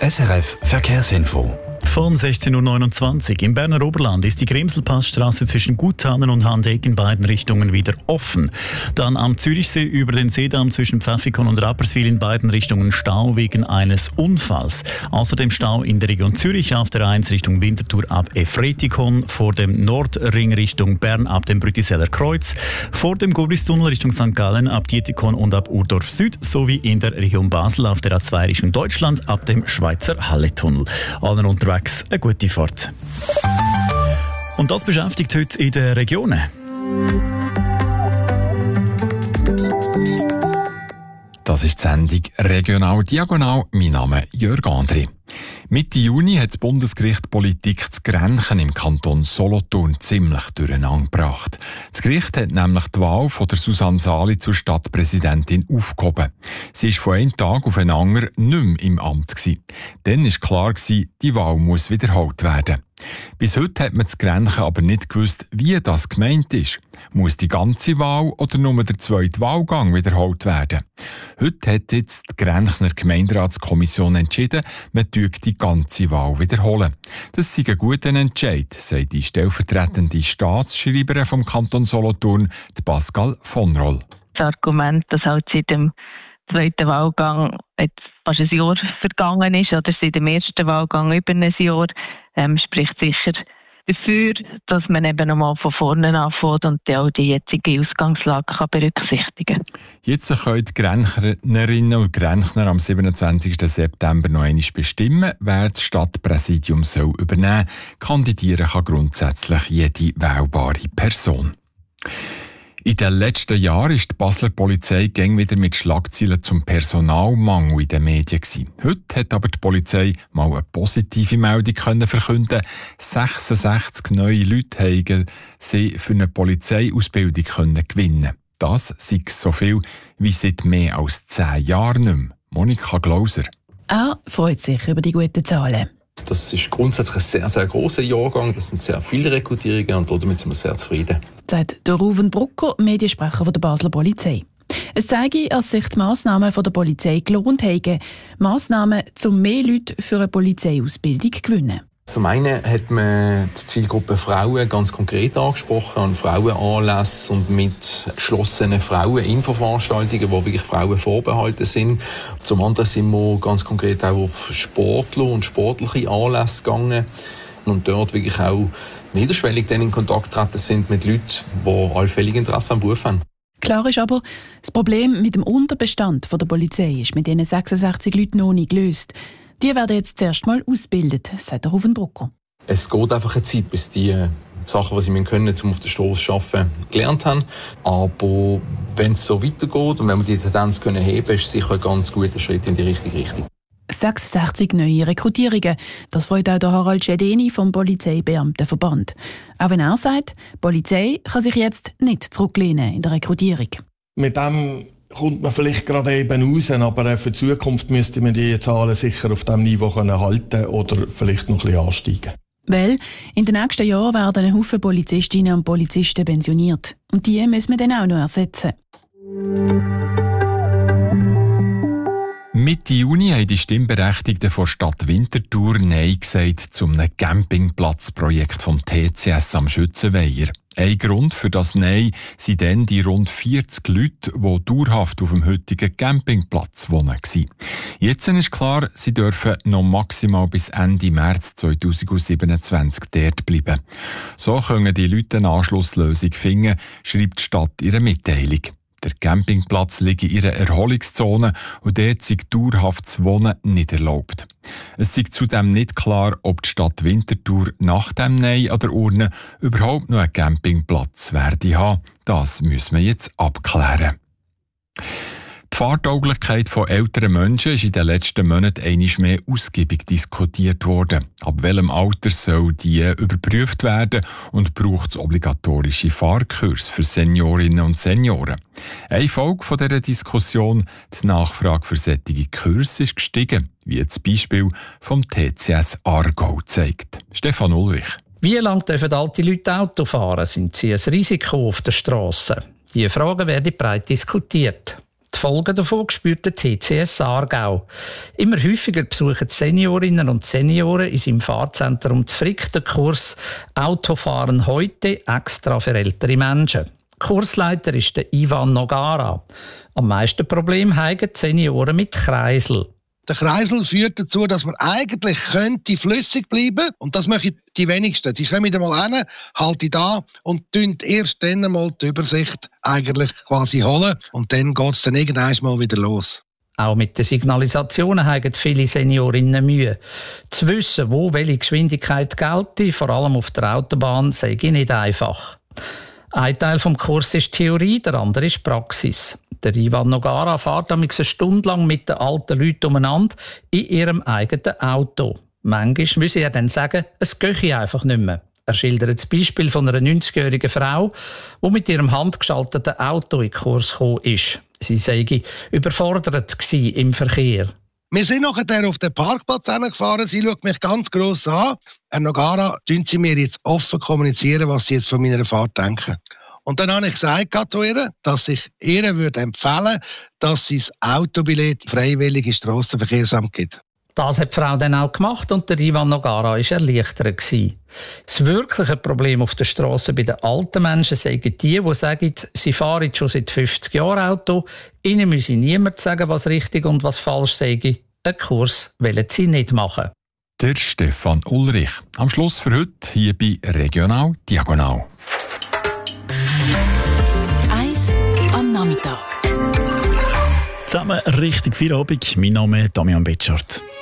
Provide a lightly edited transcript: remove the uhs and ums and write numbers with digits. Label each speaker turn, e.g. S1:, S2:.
S1: SRF Verkehrsinfo.
S2: Von 16.29 Uhr im Berner Oberland ist die Grimselpassstraße zwischen Gutanen und Handeck in beiden Richtungen wieder offen. Dann am Zürichsee über den Seedamm zwischen Pfäffikon und Rapperswil in beiden Richtungen Stau wegen eines Unfalls. Außerdem Stau in der Region Zürich auf der 1 Richtung Winterthur ab Efretikon, vor dem Nordring Richtung Bern ab dem Brütiseller Kreuz, vor dem Gobristunnel Richtung St. Gallen ab Dietikon und ab Urdorf Süd sowie in der Region Basel auf der A2 Richtung Deutschland ab dem Schweizer Halletunnel. Allen unterwegs eine gute Fahrt. Und das beschäftigt heute in den Regionen.
S3: Das ist die Sendung «Regional Diagonal». Mein Name ist Jörg André. Mitte Juni hat das Bundesgericht Politik zu Grenchen im Kanton Solothurn ziemlich durcheinander gebracht. Das Gericht hat nämlich die Wahl von der Susanne Sali zur Stadtpräsidentin aufgehoben. Sie war von einem Tag auf den anderen nicht mehr im Amt. Dann war klar, die Wahl muss wiederholt werden. Bis heute hat man zu Grenchen aber nicht gewusst, wie das gemeint ist. Muss die ganze Wahl oder nur der zweite Wahlgang wiederholt werden? Heute hat jetzt die Grenchner Gemeinderatskommission entschieden, man würde die ganze Wahl wiederholen. Das sei ein guter Entscheid, sagt die stellvertretende Staatsschreiberin vom Kanton Solothurn, die Pascal von Roll.
S4: Das Argument, dass halt seit dem zweiten Wahlgang jetzt fast ein Jahr vergangen ist oder seit dem ersten Wahlgang über ein Jahr, spricht sicher dafür, dass man eben nochmal von vorne anfängt und auch die jetzige Ausgangslage kann berücksichtigen kann.
S3: Jetzt können die Grenchnerinnen und Grenchner am 27. September noch einmal bestimmen, wer das Stadtpräsidium soll übernehmen soll. Kandidieren kann grundsätzlich jede wählbare Person. In den letzten Jahren war die Basler Polizei gäng wieder mit Schlagzeilen zum Personalmangel in den Medien gewesen. Heute hat aber die Polizei mal eine positive Meldung verkünden. 66 neue Leute haben sie für eine Polizeiausbildung gewinnen. Das sei so viel wie seit mehr als 10 Jahren nicht mehr. Monika Glauser.
S5: Er freut sich über die guten Zahlen.
S6: Das ist grundsätzlich ein sehr, sehr grosser Jahrgang. Das sind sehr viele Rekrutierungen und damit sind wir sehr zufrieden.
S5: Sagt der Ruven Brucker, Mediensprecher der Basler Polizei. Es zeige, dass sich die Massnahmen der Polizei gelohnt haben. Massnahmen, um mehr Leute für eine Polizeiausbildung zu gewinnen.
S6: Zum einen hat man die Zielgruppe Frauen ganz konkret angesprochen, an Frauenanlässen und mit geschlossenen Frauen-Infoveranstaltungen, wo wirklich Frauen vorbehalten sind. Zum anderen sind wir ganz konkret auch auf Sportler und sportliche Anlässe gegangen und dort wirklich auch niederschwellig dann in Kontakt getreten sind mit Leuten, die allfällig Interesse am Beruf haben.
S5: Klar ist aber, das Problem mit dem Unterbestand der Polizei ist mit diesen 66 Leuten noch nicht gelöst. Die werden jetzt zuerst mal ausgebildet, sagt der Ruven Brucker.
S6: Es geht einfach eine Zeit, bis die Sachen, die sie können, um auf der Straße zu arbeiten, gelernt haben. Aber wenn es so weitergeht und wenn wir die Tendenz heben können, ist es sicher ein ganz guter Schritt in die richtige Richtung.
S5: 66 neue Rekrutierungen. Das freut auch der Harald Schedeni vom Polizeibeamtenverband. Auch wenn er sagt, die Polizei kann sich jetzt nicht zurücklehnen in der Rekrutierung.
S7: Mit dem kommt man vielleicht gerade eben raus, aber für die Zukunft müsste man die Zahlen sicher auf diesem Niveau halten oder vielleicht noch ein bisschen ansteigen.
S5: Weil in den nächsten Jahren werden ein Haufen Polizistinnen und Polizisten pensioniert. Und die müssen wir dann auch noch ersetzen.
S3: Mitte Juni haben die Stimmberechtigten von Stadt Winterthur Nein gesagt zum Campingplatzprojekt vom TCS am Schützenweiher. Ein Grund für das Nein sind dann die rund 40 Leute, die dauerhaft auf dem heutigen Campingplatz wohnen. Jetzt ist klar, sie dürfen noch maximal bis Ende März 2027 dort bleiben. So können die Leute eine Anschlusslösung finden, schreibt die Stadt in ihrer Mitteilung. Der Campingplatz liegt in ihrer Erholungszone und dort sei dauerhaftes Wohnen nicht erlaubt. Es sei zudem nicht klar, ob die Stadt Winterthur nach dem Nein an der Urne überhaupt noch einen Campingplatz werde haben. Das müssen wir jetzt abklären. Die Fahrtauglichkeit von älteren Menschen ist in den letzten Monaten einmal mehr ausgiebig diskutiert worden. Ab welchem Alter soll die überprüft werden und braucht es obligatorische Fahrkurs für Seniorinnen und Senioren? Eine Folge von dieser Diskussion, die Nachfrage für solche Kurse, ist gestiegen, wie das Beispiel vom TCS Aargau zeigt. Stefan Ulrich.
S8: Wie lange dürfen alte Leute Auto fahren? Sind sie ein Risiko auf der Straße? Diese Fragen werden breit diskutiert. Die Folgen davon spürt der TCS Aargau. Immer häufiger besuchen die Seniorinnen und Senioren in seinem Fahrzentrum zu Frick den Kurs «Autofahren heute» extra für ältere Menschen. Kursleiter ist der Ivan Nogara. Am meisten Problem haben die Senioren mit Kreisel.
S9: Der Kreisel führt dazu, dass man eigentlich könnte flüssig bleiben. Und das machen die wenigsten. Die kommen wieder mal hin, halten da und tun erst dann mal die Übersicht eigentlich quasi holen. Und dann geht es dann irgendwann mal wieder los.
S8: Auch mit den Signalisationen haben viele Seniorinnen Mühe. Zu wissen, wo welche Geschwindigkeit gelte, vor allem auf der Autobahn, sei nicht einfach. Ein Teil des Kurses ist Theorie, der andere ist Praxis. Der Ivan Nogara fährt eine Stunde lang mit den alten Leuten umeinander in ihrem eigenen Auto. Manchmal müsse er dann sagen, es gehe einfach nicht mehr. Er schildert das Beispiel von einer 90-jährigen Frau, die mit ihrem handgeschalteten Auto in den Kurs gekommen ist. Sie sei überfordert im Verkehr.
S9: Wir sind nachher auf den Parkplatz gefahren. Sie schaut mich ganz gross an. Herr Nogara, tun Sie mir jetzt offen kommunizieren, was Sie jetzt von meiner Fahrt denken. Und dann habe ich gesagt zu ihr, dass ich ihr empfehlen würde, dass sie das Autobillett freiwillig ins Strassenverkehrsamt gibt.
S8: Das hat die Frau dann auch gemacht und der Ivan Nogara war erleichtert. Das wirkliche Problem auf der Straße bei den alten Menschen sind die sagen, sie fahren schon seit 50 Jahren Auto, ihnen müsse niemand sagen, was richtig und was falsch sei. Einen Kurs wollen sie nicht machen.
S3: Der Stefan Ulrich. Am Schluss für heute hier bei Regional Diagonal.
S10: 1 am Nachmittag.
S2: Zusammen richtig Feierabend. Mein Name ist Damian Betschart.